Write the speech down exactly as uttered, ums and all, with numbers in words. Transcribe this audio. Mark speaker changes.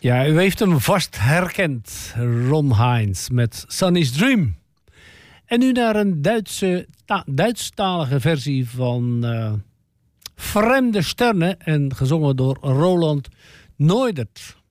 Speaker 1: Ja, u heeft hem vast herkend. Ron Hynes met Sunny's Dream. En nu naar een Duitse, ta- Duitsstalige versie van uh, Vreemde Sterren. En gezongen door Roland Neudert.